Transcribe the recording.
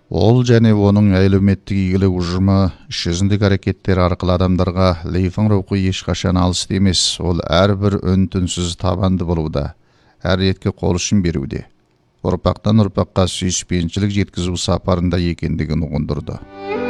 Ол және оның әлеуметтік игілік ұжымы іс жүзіндегі әрекеттері арқылы адамдарға лейфің рухы ешқашан алыс емес. Ол әрбір үн-түнсіз табанды болуда, әр ретке қол ұшын беруде, ұрпақтан ұрпаққа сүйіспеншілік жеткізу сапарында екендігін ұғындырды.